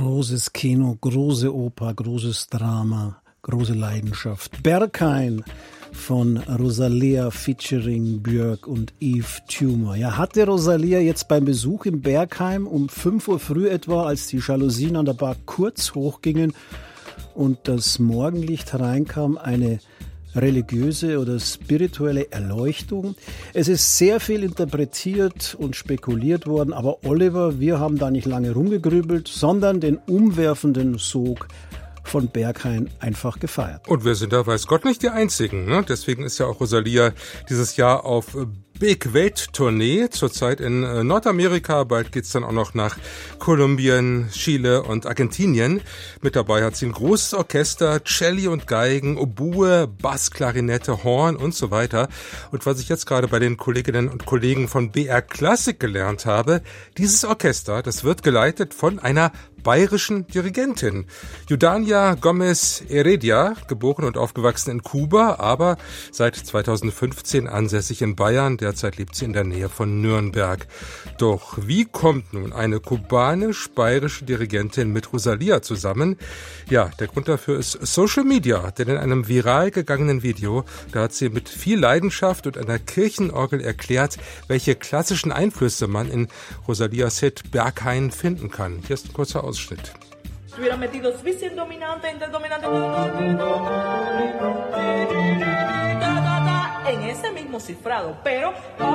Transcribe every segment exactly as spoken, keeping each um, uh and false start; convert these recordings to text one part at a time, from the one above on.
Großes Kino, große Oper, großes Drama, große Leidenschaft. Berghain von Rosalia featuring Björk und Yves Tumor. Ja, hatte Rosalia jetzt beim Besuch im Berghain um fünf Uhr früh etwa, als die Jalousien an der Bar kurz hochgingen und das Morgenlicht hereinkam, eine religiöse oder spirituelle Erleuchtung. Es ist sehr viel interpretiert und spekuliert worden, aber Oliver, wir haben da nicht lange rumgegrübelt, sondern den umwerfenden Sog von Berghain einfach gefeiert. Und wir sind da, weiß Gott, nicht die Einzigen, ne? Deswegen ist ja auch Rosalia dieses Jahr auf Big Welttournee, zurzeit in Nordamerika, bald geht's dann auch noch nach Kolumbien, Chile und Argentinien. Mit dabei hat sie ein großes Orchester, Celli und Geigen, Oboe, Bass, Klarinette, Horn und so weiter. Und was ich jetzt gerade bei den Kolleginnen und Kollegen von B R Classic gelernt habe, dieses Orchester, das wird geleitet von einer bayerischen Dirigentin. Eudania Gomez Heredia, geboren und aufgewachsen in Kuba, aber seit zweitausendfünfzehn ansässig in Bayern. Derzeit lebt sie in der Nähe von Nürnberg. Doch wie kommt nun eine kubanisch-bayerische Dirigentin mit Rosalia zusammen? Ja, der Grund dafür ist Social Media, denn in einem viral gegangenen Video, da hat sie mit viel Leidenschaft und einer Kirchenorgel erklärt, welche klassischen Einflüsse man in Rosalias Hit Berghain finden kann. Hier ist ein kurzer Ausschnitt. Hubiera metido bisschen dominante, interdominante en ese mismo cifrado, pero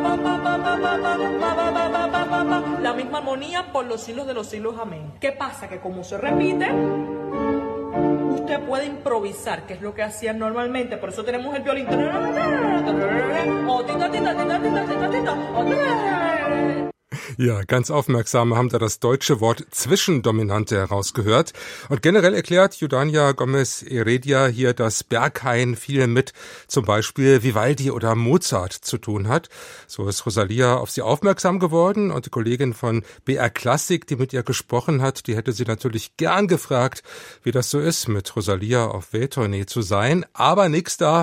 la misma armonía por los siglos de los siglos, amén. ¿Qué pasa? Que como se repite, usted puede improvisar, que es lo que hacían normalmente, por eso tenemos el violín. Ja, ganz aufmerksam haben da das deutsche Wort Zwischendominante herausgehört. Und generell erklärt Eudania Gomez Heredia hier, dass Berghain viel mit zum Beispiel Vivaldi oder Mozart zu tun hat. So ist Rosalia auf sie aufmerksam geworden und die Kollegin von B R Classic, die mit ihr gesprochen hat, die hätte sie natürlich gern gefragt, wie das so ist, mit Rosalia auf Welttournee zu sein. Aber nix da,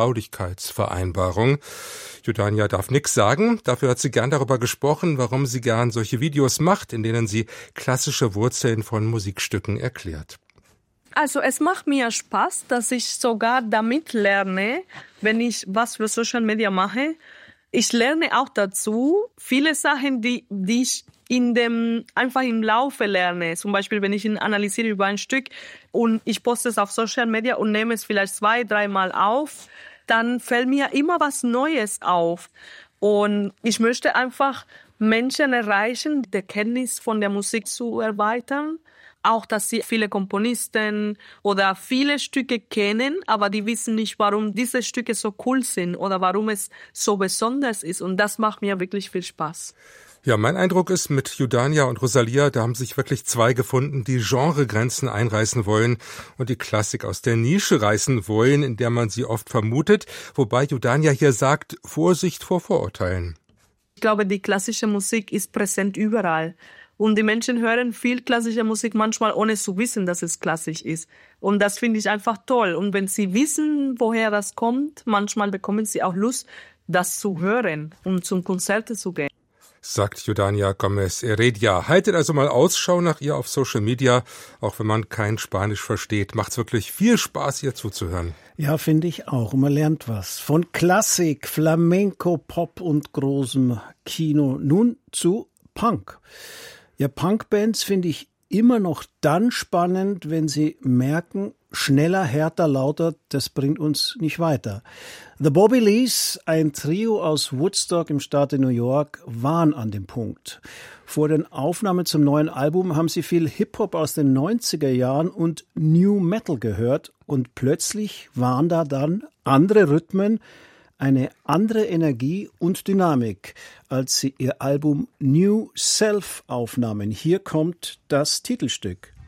Vertraulichkeitsvereinbarung. Eudania darf nichts sagen, dafür hat sie gern darüber gesprochen, warum sie gern solche Videos macht, in denen sie klassische Wurzeln von Musikstücken erklärt. Also es macht mir Spaß, dass ich sogar damit lerne, wenn ich was für Social Media mache. Ich lerne auch dazu viele Sachen, die, die ich in dem, einfach im Laufe lerne. Zum Beispiel, wenn ich ihn analysiere über ein Stück und ich poste es auf Social Media und nehme es vielleicht zwei, dreimal auf, dann fällt mir immer was Neues auf. Und ich möchte einfach Menschen erreichen, die Kenntnis von der Musik zu erweitern. Auch, dass sie viele Komponisten oder viele Stücke kennen, aber die wissen nicht, warum diese Stücke so cool sind oder warum es so besonders ist. Und das macht mir wirklich viel Spaß. Ja, mein Eindruck ist, mit Eudania und Rosalia, da haben sich wirklich zwei gefunden, die Genregrenzen einreißen wollen und die Klassik aus der Nische reißen wollen, in der man sie oft vermutet, wobei Eudania hier sagt, Vorsicht vor Vorurteilen. Ich glaube, die klassische Musik ist präsent überall. Und die Menschen hören viel klassische Musik manchmal, ohne zu wissen, dass es klassisch ist. Und das finde ich einfach toll. Und wenn sie wissen, woher das kommt, manchmal bekommen sie auch Lust, das zu hören und zum Konzerte zu gehen. Sagt Eudania Gomez Heredia. Haltet also mal Ausschau nach ihr auf Social Media, auch wenn man kein Spanisch versteht. Macht's wirklich viel Spaß, ihr zuzuhören. Ja, finde ich auch. Und man lernt was. Von Klassik, Flamenco, Pop und großem Kino nun zu Punk. Ja, Punkbands finde ich immer noch dann spannend, wenn sie merken, schneller, härter, lauter, das bringt uns nicht weiter. The Bobby Lees, ein Trio aus Woodstock im Staate New York, waren an dem Punkt. Vor den Aufnahmen zum neuen Album haben sie viel Hip-Hop aus den neunziger Jahren und New Metal gehört und plötzlich waren da dann andere Rhythmen, eine andere Energie und Dynamik, als sie ihr Album New Self aufnahmen. Hier kommt das Titelstück.